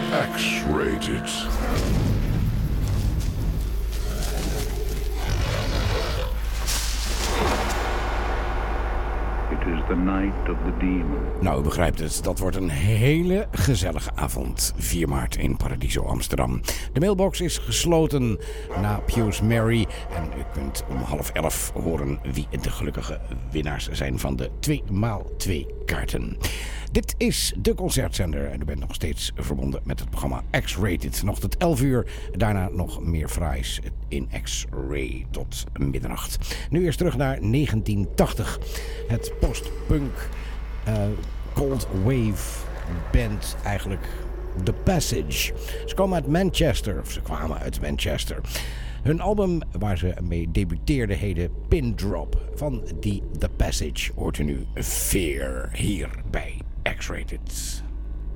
X-Rated. It is the night of the demon. Nou, u begrijpt het. Dat wordt een hele gezellige avond. 4 maart in Paradiso Amsterdam. De mailbox is gesloten na Pius Mary. En u kunt om 10:30 horen wie de gelukkige winnaars zijn van de 2x2 kaarten. Dit is de Concertzender en u bent nog steeds verbonden met het programma X-Rated. Nog tot 11 uur, daarna nog meer fraais in X-Ray tot middernacht. Nu eerst terug naar 1980. Het post-punk cold wave band eigenlijk The Passage. Ze kwamen uit Manchester. Hun album waar ze mee debuteerden heette Pin Drop. Van die The Passage hoort u nu Fear hier bij X-Rated.